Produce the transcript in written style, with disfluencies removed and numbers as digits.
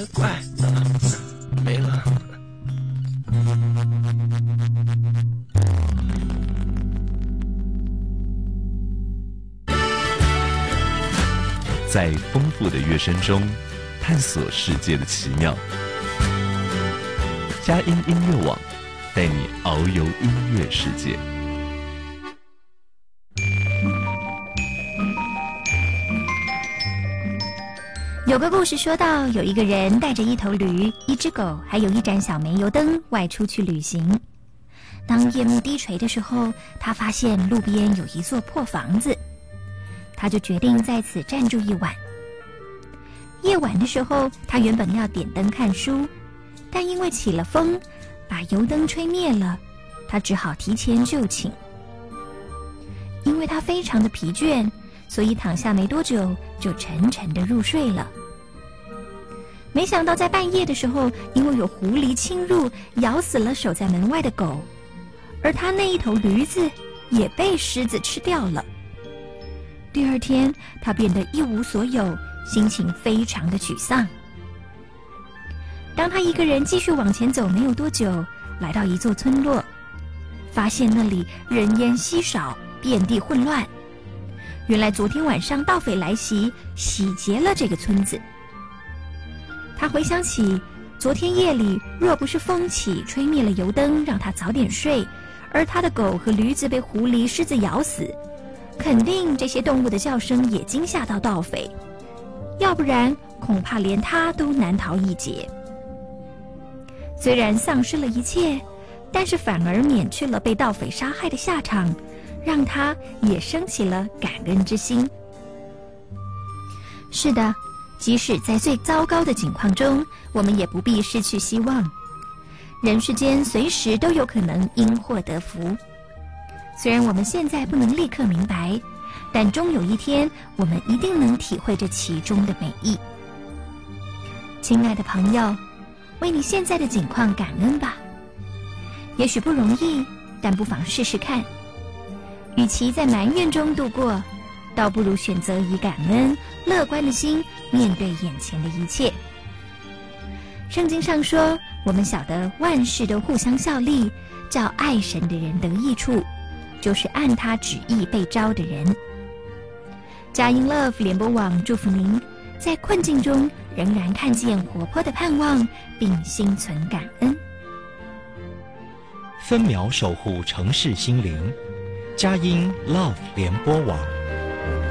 怪，没了。 在丰富的乐声中，探索世界的奇妙。佳音音乐网带你遨游音乐世界。 有个故事说到，有一个人带着一头驴、一只狗，还有一盏小煤油灯外出去旅行。当夜幕低垂的时候，他发现路边有一座破房子，他就决定在此暂住一晚。夜晚的时候，他原本要点灯看书，但因为起了风，把油灯吹灭了，他只好提前就寝。因为他非常的疲倦，所以躺下没多久就沉沉地入睡了。没想到在半夜的时候，因为有狐狸侵入，咬死了守在门外的狗，而他那一头驴子也被狮子吃掉了。第二天，他变得一无所有，心情非常的沮丧。当他一个人继续往前走没有多久，来到一座村落，发现那里人烟稀少，遍地混乱。原来昨天晚上盗匪来袭，洗劫了这个村子。他回想起昨天夜里，若不是风起吹灭了油灯，让他早点睡，而他的狗和驴子被狐狸、狮子咬死，肯定这些动物的叫声也惊吓到盗匪，要不然恐怕连他都难逃一劫。虽然丧失了一切，但是反而免去了被盗匪杀害的下场，让他也升起了感恩之心。是的，即使在最糟糕的境况中，我们也不必失去希望。人世间随时都有可能因祸得福。虽然我们现在不能立刻明白，但终有一天，我们一定能体会这其中的美意。亲爱的朋友，为你现在的境况感恩吧。也许不容易，但不妨试试看。与其在埋怨中度过，倒不如选择以感恩、乐观的心面对眼前的一切。圣经上说，我们晓得万事都互相效力，叫爱神的人得益处，就是按他旨意被招的人。佳音 Love 联播网祝福您，在困境中仍然看见活泼的盼望，并心存感恩。 分秒守护城市心灵，佳音 Love 联播网。